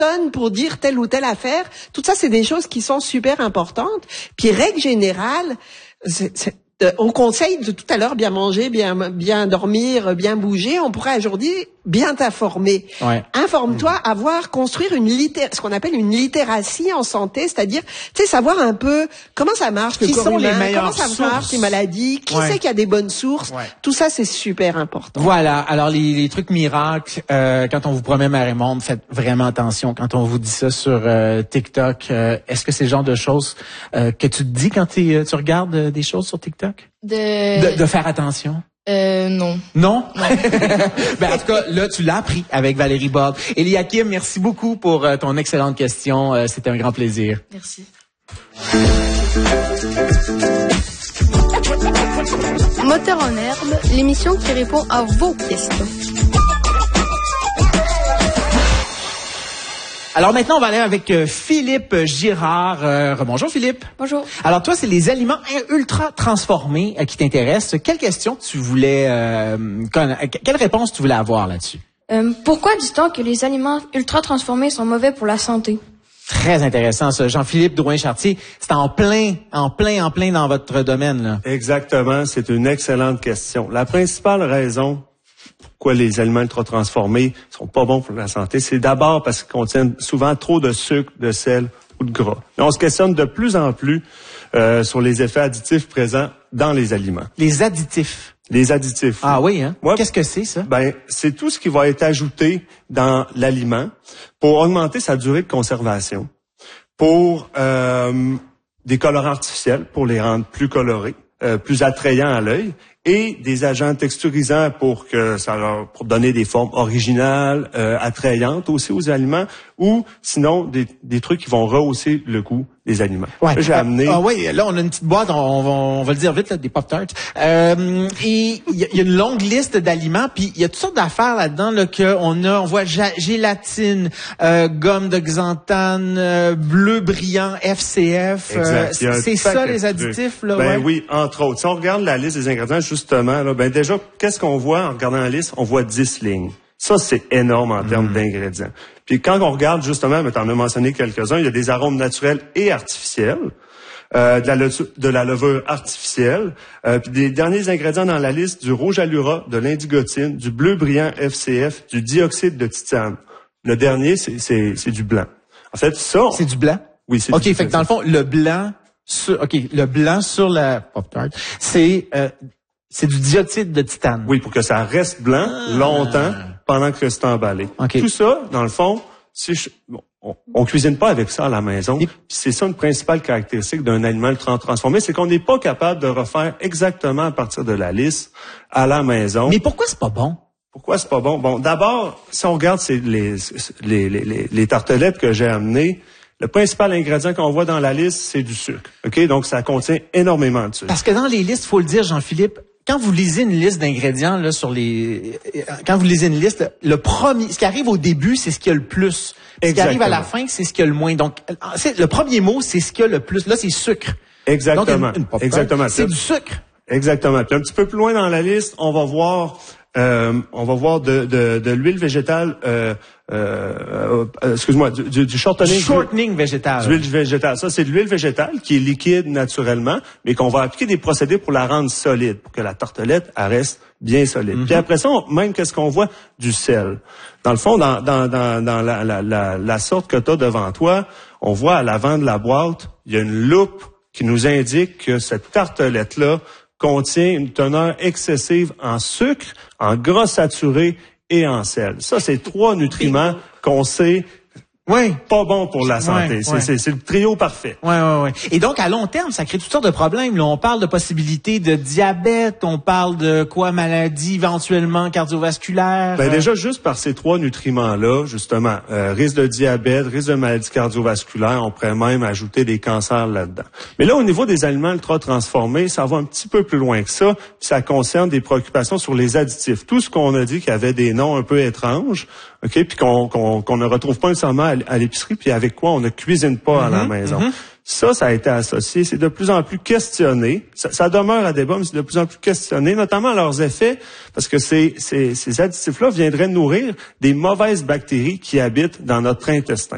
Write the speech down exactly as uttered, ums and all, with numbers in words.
personne pour dire telle ou telle affaire. Tout ça, c'est des choses qui sont super importantes. Puis, règle générale, c'est, c'est, euh, on conseille de tout à l'heure bien manger, bien bien dormir, bien bouger. On pourrait aujourd'hui bien t'informer. Ouais. Informe-toi, mmh. avoir, construire une litté- ce qu'on appelle une littératie en santé, c'est-à-dire, tu sais, savoir un peu comment ça marche le qui corps sont humain, les meilleures comment ça sources? marche les maladies, qui ouais. c'est qu'il y a des bonnes sources. Ouais. Tout ça, c'est super important. Voilà. Alors, les, les trucs miracles, euh, quand on vous promet Marie-Monde, faites vraiment attention. Quand on vous dit ça sur euh, TikTok, euh, est-ce que c'est le genre de choses euh, que tu te dis quand t'es, tu regardes euh, des choses sur TikTok? De... De, de faire attention? Euh, non. Non? Non. Ben, en tout cas, là, tu l'as appris avec Valérie Borde. Eliakim, merci beaucoup pour euh, ton excellente question. Euh, c'était un grand plaisir. Merci. Moteur en herbe, l'émission qui répond à vos questions. Alors maintenant, on va aller avec euh, Philippe Girard. Euh, bonjour Philippe. Bonjour. Alors toi, c'est les aliments ultra transformés euh, qui t'intéressent. Quelle question tu voulais, euh, conna- quelle réponse tu voulais avoir là-dessus? Euh, pourquoi dit-on que les aliments ultra transformés sont mauvais pour la santé? Très intéressant ça. Jean-Philippe Drouin-Chartier, c'est en plein, en plein, en plein dans votre domaine là. Exactement, c'est une excellente question. La principale raison pourquoi les aliments ultra transformés sont pas bons pour la santé, c'est d'abord parce qu'ils contiennent souvent trop de sucre, de sel ou de gras. Mais on se questionne de plus en plus euh, sur les effets additifs présents dans les aliments. Les additifs. Les additifs. Ah oui, hein? Ouais, Qu'est-ce que c'est ça? Ben, c'est tout ce qui va être ajouté dans l'aliment pour augmenter sa durée de conservation, pour euh, des colorants artificiels, pour les rendre plus colorés, euh, plus attrayants à l'œil, et des agents texturisants pour que ça leur, pour donner des formes originales, euh, attrayantes aussi aux aliments, ou sinon des, des trucs qui vont rehausser le goût des aliments. Ouais. Là, j'ai amené. Ah oui, là on a une petite boîte, on, on, va, on va le dire vite là, des Pop-Tarts. Euh, et il y, y a une longue liste d'aliments, puis il y a toutes sortes d'affaires là-dedans là que on a, on voit ja- gélatine, euh, gomme de xanthane, euh, bleu brillant, F C F. Euh, Exact. c'est ça les additifs là. Ben ouais. oui, entre autres. Si on regarde la liste des ingrédients justement, là, ben déjà, qu'est-ce qu'on voit en regardant la liste? On voit dix lignes. Ça, c'est énorme en termes mmh. d'ingrédients. Puis quand on regarde justement, mais t'en as mentionné quelques-uns, il y a des arômes naturels et artificiels, euh, de, la le- de la levure artificielle, euh, puis des derniers ingrédients dans la liste, du rouge allura, de l'indigotine, du bleu brillant F C F, du dioxyde de titane. Le dernier, c'est, c'est, c'est du blanc. En fait, ça... C'est du blanc? Oui, c'est OK, du blanc. OK, fait que dans le fond, le blanc sur, OK, le blanc sur la Pop-Tart, c'est... Euh, C'est du dioxyde de titane. Oui, pour que ça reste blanc ah. longtemps pendant que c'est emballé. Okay. Tout ça, dans le fond, si je, bon, on, on cuisine pas avec ça à la maison. Et... Puis c'est ça une principale caractéristique d'un aliment ultra transformé, c'est qu'on n'est pas capable de refaire exactement à partir de la liste à la maison. Mais pourquoi c'est pas bon? Pourquoi c'est pas bon? Bon, d'abord, si on regarde c'est les, les, les, les, les tartelettes que j'ai amenées, le principal ingrédient qu'on voit dans la liste, c'est du sucre. OK? Donc, ça contient énormément de sucre. Parce que dans les listes, faut le dire, Jean-Philippe, quand vous lisez une liste d'ingrédients là sur les, quand vous lisez une liste, le premier, ce qui arrive au début, c'est ce qu'il y a le plus. Ce Exactement. Qui arrive à la fin, c'est ce qu'il y a le moins. Donc, c'est, le premier mot, c'est ce qu'il y a le plus. Là, c'est sucre. Exactement. Donc, une, une Exactement. C'est du sucre. Exactement. Puis un petit peu plus loin dans la liste, on va voir, euh, on va voir de, de, de l'huile végétale. Euh, euh, euh, excuse-moi, du, du, du shortening. Shortening végétal. D'huile végétale. Ça, c'est de l'huile végétale qui est liquide naturellement, mais qu'on va appliquer des procédés pour la rendre solide, pour que la tartelette elle reste bien solide. Mm-hmm. Puis après ça, on, même qu'est-ce qu'on voit? Du sel. Dans le fond, dans, dans, dans, dans la, la, la, la sorte que tu as devant toi, on voit à l'avant de la boîte, il y a une loupe qui nous indique que cette tartelette-là contient une teneur excessive en sucre, en gras saturé et en sel. Ça, c'est trois nutriments qu'on sait ouais. pas bons pour la santé. Ouais, c'est, ouais. c'est, c'est le trio parfait. Ouais, ouais, ouais. Et donc, à long terme, ça crée toutes sortes de problèmes. Là, on parle de possibilités de diabète, on parle de quoi, maladie éventuellement cardiovasculaire. Ben, déjà, juste par ces trois nutriments-là, justement, euh, risque de diabète, risque de maladie cardiovasculaire, on pourrait même ajouter des cancers là-dedans. Mais là, au niveau des aliments ultra transformés, ça va un petit peu plus loin que ça, puis ça concerne des préoccupations sur les additifs. Tout ce qu'on a dit qu'il y avait des noms un peu étranges, OK, puis qu'on, qu'on, qu'on ne retrouve pas nécessairement à, à l'épicerie, puis avec quoi on ne cuisine pas mm-hmm, à la maison. Mm-hmm. Ça, ça a été associé, c'est de plus en plus questionné. Ça, ça demeure à débat, mais c'est de plus en plus questionné, notamment leurs effets, parce que ces, ces, ces additifs-là viendraient nourrir des mauvaises bactéries qui habitent dans notre intestin.